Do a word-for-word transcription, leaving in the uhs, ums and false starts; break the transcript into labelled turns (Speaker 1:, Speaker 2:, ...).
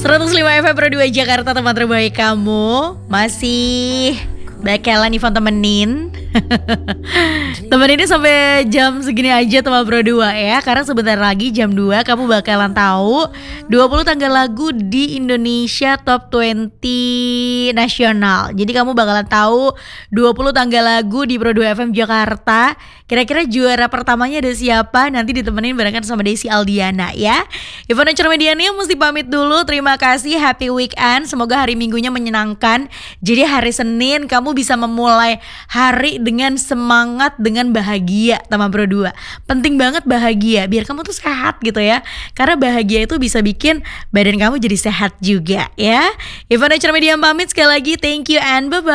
Speaker 1: seratus lima F M Pro dua Jakarta, teman terbaik kamu. Masih bakalan Ivan temenin Temeninnya sampai jam segini aja teman Pro dua ya. Karena sebentar lagi jam dua kamu bakalan tahu dua puluh tanggal lagu di Indonesia Top dua puluh nasional. Jadi kamu bakalan tahu dua puluh tanggal lagu di Pro dua F M Jakarta. Kira-kira juara pertamanya ada siapa? Nanti ditemenin barengan sama Desi Aldiana ya. Ivan dan Cermediani mesti pamit dulu. Terima kasih, happy weekend. Semoga hari minggunya menyenangkan. Jadi hari Senin kamu bisa memulai hari dengan semangat, dengan bahagia teman Pro dua. Penting banget bahagia biar kamu tuh sehat gitu ya. Karena bahagia itu bisa bikin badan kamu jadi sehat juga ya. Ivan dan Cermediani pamit sekali lagi. Thank you and bye-bye.